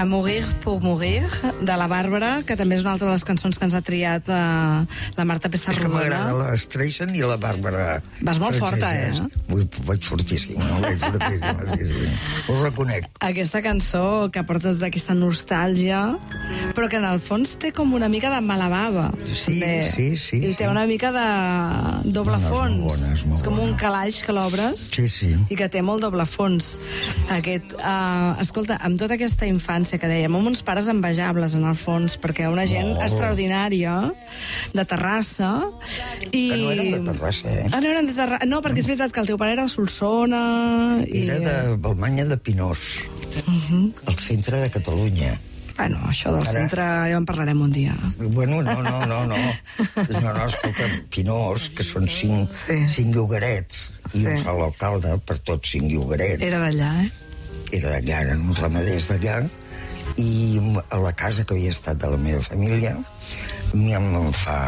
Mourir pour mourir, de la Bàrbara, que també és una altra de les cançons que ens ha triat la Marta Pessarrodona. És que m'agrada la Streisand i la Bàrbara. Vas molt forta, Vaig fortíssim, ho reconec. Aquesta cançó que porta d'aquesta nostàlgia, però que en el fons té com una mica de mala bava. Sí. I té una mica de doble fons. És com un calaix que l'obres i que té molt doble fons. Escolta, amb tota aquesta infància que dèiem, amb uns pares envejables en el fons, perquè una gent extraordinària de Terrassa i... Que no eren de Terrassa, no eren de Terrassa. No, perquè és veritat que el teu pare era de Solsona era de Balmanya de Pinós, al centre de Catalunya. Bueno, això del centre ja en parlarem un dia. Bueno, no, escolta, Pinós, que són 5 llogarets, i un sol alcalde per tots 5 llogarets. Era d'allà, Era d'allà, eren uns ramaders d'allà, i a la casa que havia estat de la meva família, em fa